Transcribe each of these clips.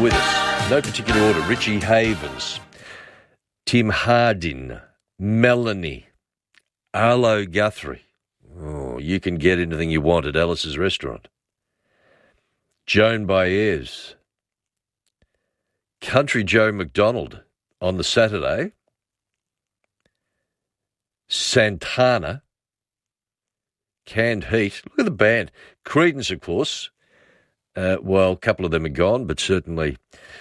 with us. No particular order. Richie Havens, Tim Hardin, Melanie, Arlo Guthrie. Oh, you can get anything you want at Alice's restaurant. Joan Baez, Country Joe McDonald on the Saturday, Santana, Canned Heat. Look at the band. Creedence, of course. Well, a couple of them are gone, but certainly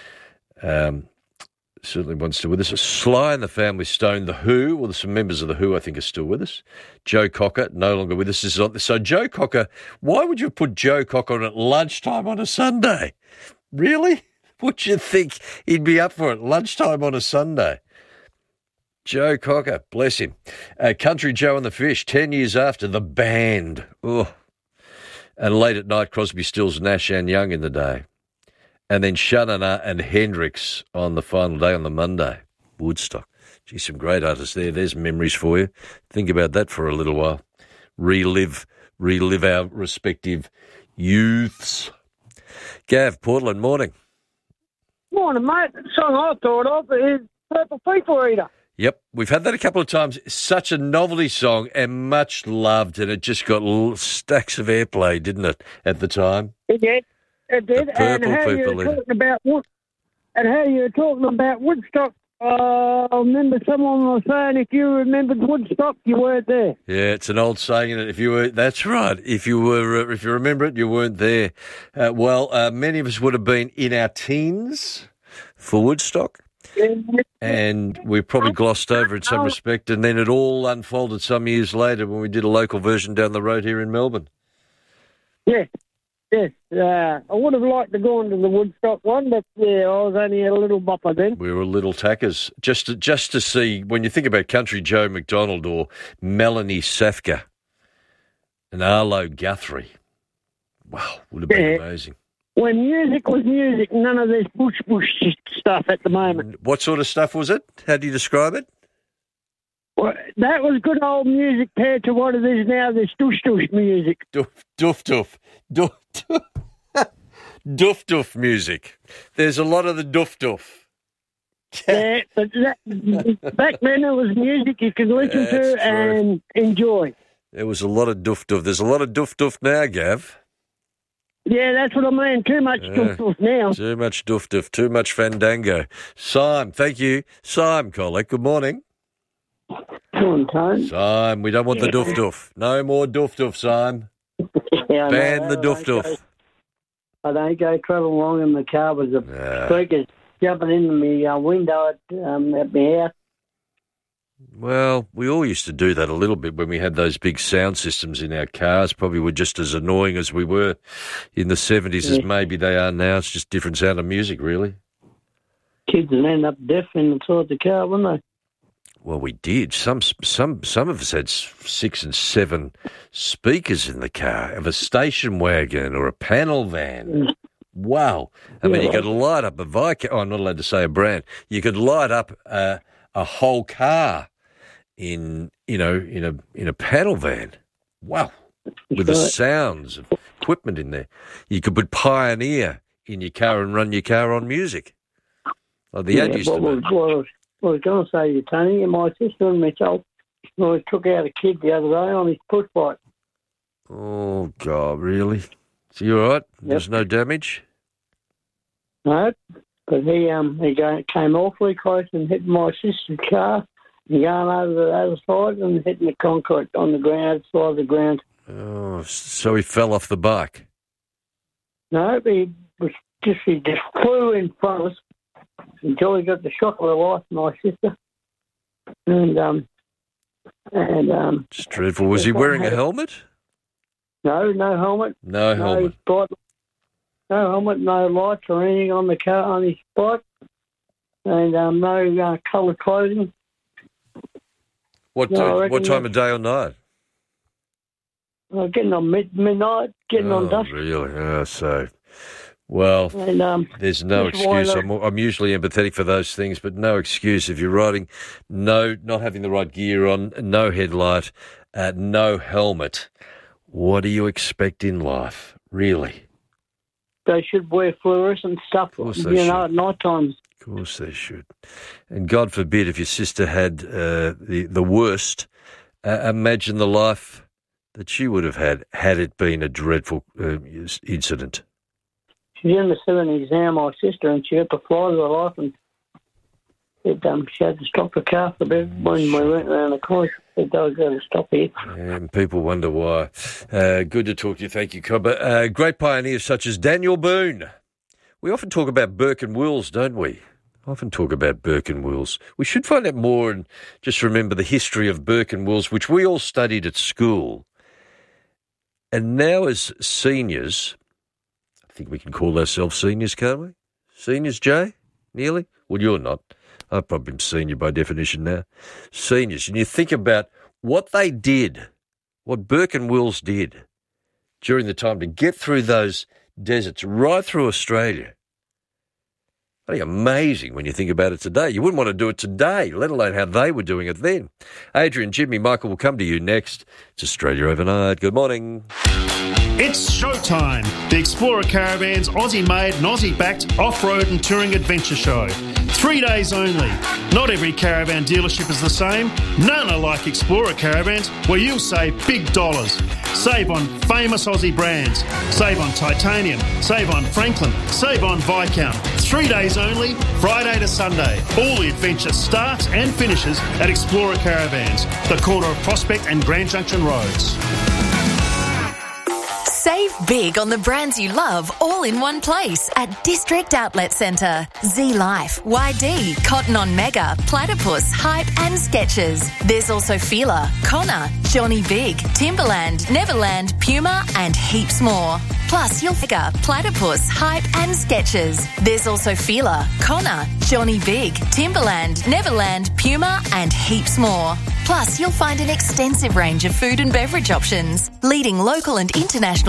one's still with us. Sly and the Family Stone, The Who. Well, there's some members of The Who I think are still with us. Joe Cocker, no longer with us. So Joe Cocker, why would you put Joe Cocker at lunchtime on a Sunday? Really? Would you think he'd be up for it lunchtime on a Sunday? Joe Cocker, bless him. Country Joe and the Fish, 10 years after, the band. Oh. And late at night, Crosby, Stills, Nash and Young in the day. And then Shannon and Hendrix on the final day on the Monday. Woodstock. Gee, some great artists there. There's memories for you. Think about that for a little while. Relive our respective youths. Gav, Portland, morning. Morning, mate. The song I thought of is Purple People Eater. Yep, we've had that a couple of times. Such a novelty song and much loved, and it just got stacks of airplay, didn't it, at the time? It did. It did. And how you were talking about Woodstock, I remember someone was saying if you remembered Woodstock, you weren't there. Yeah, it's an old saying, and that's right. If you remember it, you weren't there. Many of us would have been in our teens for Woodstock. And we probably glossed over in some respect, and then it all unfolded some years later when we did a local version down the road here in Melbourne. Yes. I would have liked to go into the Woodstock one, but I was only a little bopper then. We were little tackers. Just to see, when you think about Country Joe McDonald or Melanie Safka and Arlo Guthrie, wow, would have been amazing. When music was music, none of this bush stuff at the moment. What sort of stuff was it? How do you describe it? Well, that was good old music compared to what it is now, this dush music. Doof music. There's a lot of the doof. Yeah, but back then it was music you could listen to and enjoy. There was a lot of doof. There's a lot of doof now, Gav. Yeah, that's what I mean. Too much doof now. Too much doof. Too much fandango. Sim, thank you. Sim, Colic, good morning. Come on, Tone. Sim, we don't want the doof. No more doof, Sim. Yeah, Ban the doof. I don't go travel along in the car with the speakers jumping into my window at my house. Well, we all used to do that a little bit when we had those big sound systems in our cars. Probably were just as annoying as we were in the 70s as maybe they are now. It's just different sound of music, really. Kids would end up deaf inside the car, wouldn't they? Well, we did. Some of us had 6 and 7 speakers in the car of a station wagon or a panel van. Wow. I mean, you could light up a Vicar. Oh, I'm not allowed to say a brand. You could light up a whole car in a panel van. Wow. With the sounds of equipment in there. You could put Pioneer in your car and run your car on music. Like the ad used to be. I was going to say to you, Tony, my sister and myself, we took out a kid the other day on his push bike. Oh, God, really? So you all right? Yep. There's no damage? No, but he came awfully close and hit my sister's car and going over to the other side and hitting the concrete on the ground, side of the ground. Oh, so he fell off the bike? No, he just flew in front of us until he got the shock of the life, my sister. And it's dreadful. Was he wearing a helmet? No helmet. No helmet. No helmet, no lights or anything on the car, on his bike, and no coloured clothing. What time of day or night? Getting on midnight, on dusk. Really? Well, there's no excuse. I'm usually empathetic for those things, but no excuse if you're riding, not having the right gear on, no headlight, no helmet. What do you expect in life, really? they should wear fluorescent stuff, at night times. Of course they should. And God forbid if your sister had the worst, imagine the life that she would have had it been a dreadful incident. She's in the 7th exam, my sister, and she had to fly to the life, and she had to stop the car for a bit when we went around the corner. She said they were going to stop here. And people wonder why. Good to talk to you. Thank you, Cobber. Great pioneers such as Daniel Boone. We often talk about Burke and Wills, don't we? Often talk about Burke and Wills. We should find out more and just remember the history of Burke and Wills, which we all studied at school. And now as seniors, I think we can call ourselves seniors, can't we? Seniors, Jay? Nearly? Well, you're not. I've probably been senior by definition now. Seniors. And you think about what they did, what Burke and Wills did during the time to get through those deserts right through Australia. Pretty amazing when you think about it today. You wouldn't want to do it today, let alone how they were doing it then. Adrian, Jimmy, Michael will come to you next. It's Australia Overnight. Good morning. It's showtime. The Explorer Caravans Aussie-made and Aussie-backed off-road and touring adventure show. 3 days only. Not every caravan dealership is the same. None are like Explorer Caravans, where you'll save big dollars. Save on famous Aussie brands. Save on Titanium. Save on Franklin. Save on Viscount. 3 days only, Friday to Sunday. All the adventure starts and finishes at Explorer Caravans, the corner of Prospect and Grand Junction Roads. Save big on the brands you love all in one place at District Outlet Centre. Z-Life, YD, Cotton On Mega, Platypus, Hype and Skechers. There's also Fila, Connor, Johnny Big, Timberland, Neverland, Puma and heaps more. Plus, you'll figure Platypus, Hype and Skechers. There's also Fila, Connor, Johnny Big, Timberland, Neverland, Puma and heaps more. Plus, you'll find an extensive range of food and beverage options, leading local and international